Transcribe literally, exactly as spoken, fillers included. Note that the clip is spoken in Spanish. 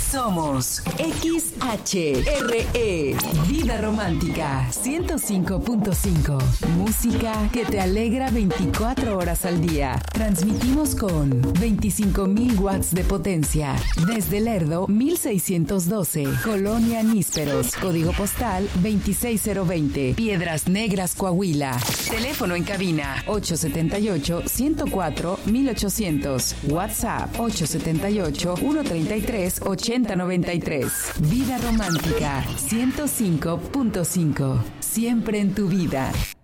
Somos X H R E, Vida Romántica ciento cinco punto cinco. Música que te alegra veinticuatro horas al día. Transmitimos con veinticinco mil watts de potencia. Desde Lerdo, mil seiscientos doce. Colonia Nísperos. Código postal veintiséis mil veinte. Piedras Negras, Coahuila. Teléfono en cabina ocho siete ocho, uno cero cuatro, mil ochocientos. WhatsApp ocho siete ocho, uno tres tres, ocho cero nueve tres. Vida Romántica ciento cinco punto cinco. Siempre en tu vida.